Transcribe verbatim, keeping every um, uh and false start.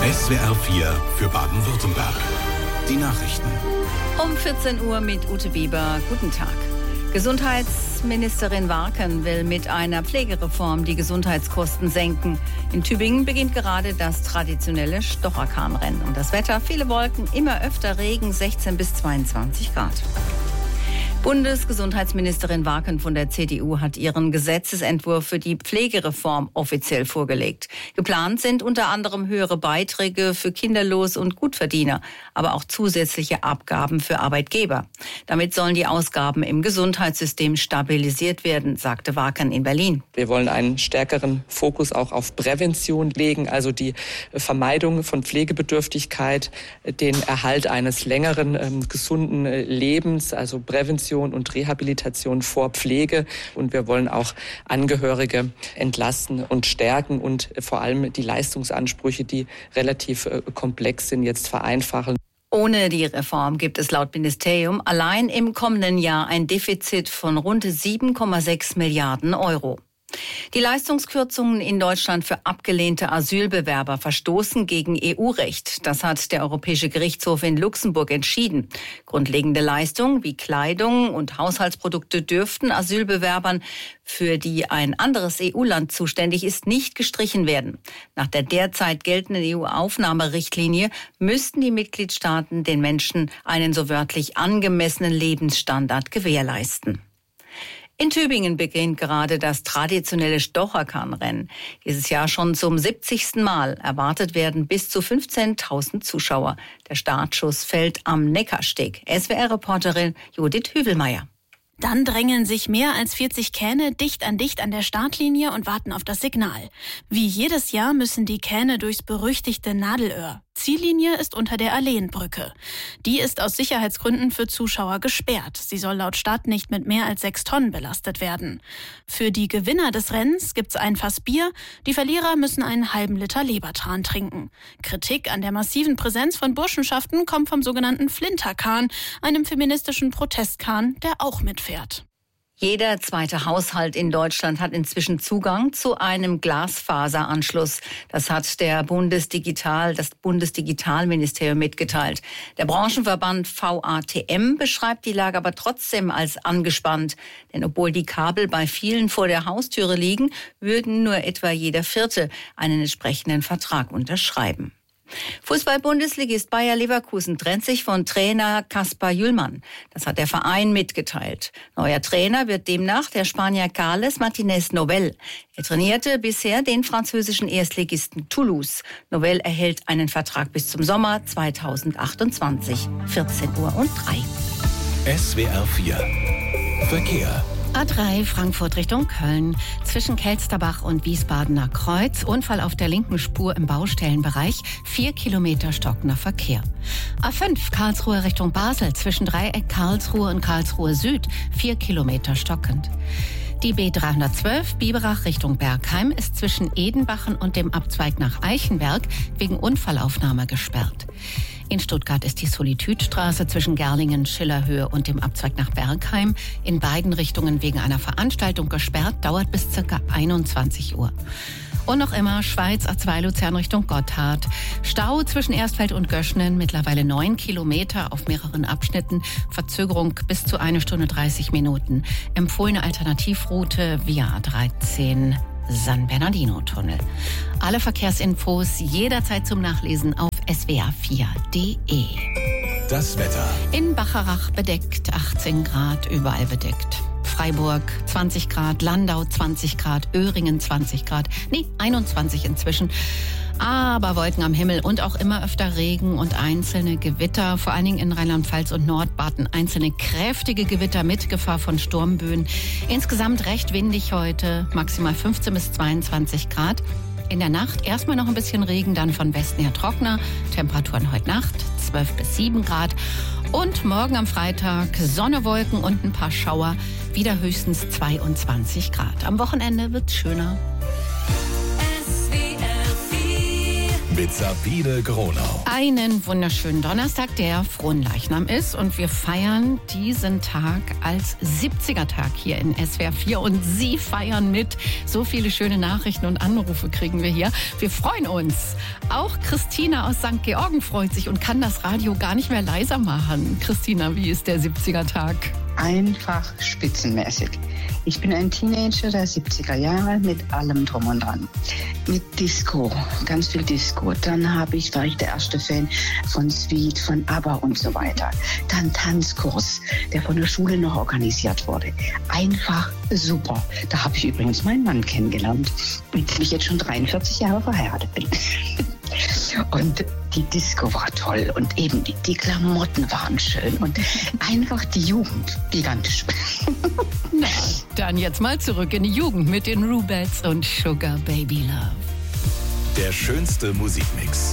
S W R vier für Baden-Württemberg. Die Nachrichten. Um vierzehn Uhr mit Ute Bieber. Guten Tag. Gesundheitsministerin Warken will mit einer Pflegereform die Gesundheitskosten senken. In Tübingen beginnt gerade das traditionelle Stocherkahnrennen. Und das Wetter, viele Wolken, immer öfter Regen, sechzehn bis zweiundzwanzig Grad. Bundesgesundheitsministerin Warken von der C D U hat ihren Gesetzesentwurf für die Pflegereform offiziell vorgelegt. Geplant sind unter anderem höhere Beiträge für Kinderlos- und Gutverdiener, aber auch zusätzliche Abgaben für Arbeitgeber. Damit sollen die Ausgaben im Gesundheitssystem stabilisiert werden, sagte Warken in Berlin. Wir wollen einen stärkeren Fokus auch auf Prävention legen, also die Vermeidung von Pflegebedürftigkeit, den Erhalt eines längeren ähm, gesunden Lebens, also Prävention und Rehabilitation vor Pflege. Und wir wollen auch Angehörige entlasten und stärken und vor allem die Leistungsansprüche, die relativ äh, komplex sind, jetzt vereinfachen. Ohne die Reform gibt es laut Ministerium allein im kommenden Jahr ein Defizit von rund sieben Komma sechs Milliarden Euro. Die Leistungskürzungen in Deutschland für abgelehnte Asylbewerber verstoßen gegen E U-Recht. Das hat der Europäische Gerichtshof in Luxemburg entschieden. Grundlegende Leistungen wie Kleidung und Haushaltsprodukte dürften Asylbewerbern, für die ein anderes E U-Land zuständig ist, nicht gestrichen werden. Nach der derzeit geltenden E U-Aufnahmerichtlinie müssten die Mitgliedstaaten den Menschen einen so wörtlich angemessenen Lebensstandard gewährleisten. In Tübingen beginnt gerade das traditionelle Stocherkahnrennen. Dieses Jahr schon zum siebzigsten Mal. Erwartet werden bis zu fünfzehntausend Zuschauer. Der Startschuss fällt am Neckarsteg. S W R-Reporterin Judith Hüvelmeier. Dann drängeln sich mehr als vierzig Kähne dicht an dicht an der Startlinie und warten auf das Signal. Wie jedes Jahr müssen die Kähne durchs berüchtigte Nadelöhr. Ziellinie ist unter der Alleenbrücke. Die ist aus Sicherheitsgründen für Zuschauer gesperrt. Sie soll laut Stadt nicht mit mehr als sechs Tonnen belastet werden. Für die Gewinner des Rennens gibt's ein Fass Bier. Die Verlierer müssen einen halben Liter Lebertran trinken. Kritik an der massiven Präsenz von Burschenschaften kommt vom sogenannten Flinterkahn, einem feministischen Protestkahn, der auch mitfährt. Jeder zweite Haushalt in Deutschland hat inzwischen Zugang zu einem Glasfaseranschluss. Das hat der Bundesdigital, das Bundesdigitalministerium mitgeteilt. Der Branchenverband V A T M beschreibt die Lage aber trotzdem als angespannt. Denn obwohl die Kabel bei vielen vor der Haustüre liegen, würden nur etwa jeder Vierte einen entsprechenden Vertrag unterschreiben. Fußball-Bundesligist Bayer Leverkusen trennt sich von Trainer Kaspar Jüllmann. Das hat der Verein mitgeteilt. Neuer Trainer wird demnach der Spanier Carles Martínez Novell. Er trainierte bisher den französischen Erstligisten Toulouse. Novell erhält einen Vertrag bis zum Sommer zweitausendachtundzwanzig. vierzehn Uhr und drei. S W R vier Verkehr. A drei Frankfurt Richtung Köln. Zwischen Kelsterbach und Wiesbadener Kreuz. Unfall auf der linken Spur im Baustellenbereich. Vier Kilometer stockender Verkehr. A fünf Karlsruhe Richtung Basel. Zwischen Dreieck Karlsruhe und Karlsruhe Süd. Vier Kilometer stockend. Die B dreihundertzwölf Biberach Richtung Bergheim ist zwischen Edenbachen und dem Abzweig nach Eichenberg wegen Unfallaufnahme gesperrt. In Stuttgart ist die Solitudstraße zwischen Gerlingen, Schillerhöhe und dem Abzweig nach Bergheim in beiden Richtungen wegen einer Veranstaltung gesperrt, dauert bis ca. einundzwanzig Uhr. Und noch immer Schweiz A zwei Luzern Richtung Gotthard. Stau zwischen Erstfeld und Göschnen, mittlerweile neun Kilometer auf mehreren Abschnitten. Verzögerung bis zu eine Stunde dreißig Minuten. Empfohlene Alternativroute via A dreizehn San Bernardino-Tunnel. Alle Verkehrsinfos jederzeit zum Nachlesen auf S W R vier Punkt D E. Das Wetter. In Bacharach bedeckt, achtzehn Grad, überall bedeckt. Freiburg zwanzig Grad, Landau zwanzig Grad, Öhringen zwanzig Grad, nee, einundzwanzig inzwischen. Aber Wolken am Himmel und auch immer öfter Regen und einzelne Gewitter, vor allen Dingen in Rheinland-Pfalz und Nordbaden. Einzelne kräftige Gewitter mit Gefahr von Sturmböen. Insgesamt recht windig heute, maximal fünfzehn bis zweiundzwanzig Grad. In der Nacht erstmal noch ein bisschen Regen, dann von Westen her trockener. Temperaturen heute Nacht zwölf bis sieben Grad. Und morgen am Freitag Sonne, Wolken und ein paar Schauer. Wieder höchstens zweiundzwanzig Grad. Am Wochenende wird's schöner. mit Sabine Gronau. Einen wunderschönen Donnerstag, der Fronleichnam ist. Und wir feiern diesen Tag als siebziger-Tag hier in S W R vier. Und Sie feiern mit. So viele schöne Nachrichten und Anrufe kriegen wir hier. Wir freuen uns. Auch Christina aus Sankt Georgen freut sich und kann das Radio gar nicht mehr leiser machen. Christina, wie ist der siebziger-Tag? Einfach spitzenmäßig. Ich bin ein Teenager der siebziger Jahre mit allem drum und dran. Mit Disco, ganz viel Disco. Dann habe ich, war ich der erste Fan von Sweet, von ABBA und so weiter. Dann Tanzkurs, der von der Schule noch organisiert wurde. Einfach super. Da habe ich übrigens meinen Mann kennengelernt, mit dem ich jetzt schon dreiundvierzig Jahre verheiratet bin. Und die Disco war toll und eben die, die Klamotten waren schön und einfach die Jugend gigantisch. Na, dann jetzt mal zurück in die Jugend mit den Rubettes und Sugar Baby Love. Der schönste Musikmix